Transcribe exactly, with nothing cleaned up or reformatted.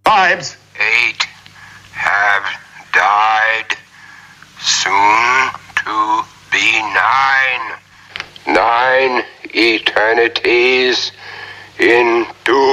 Vibes. Eight have died, soon to be nine. Nine eternities into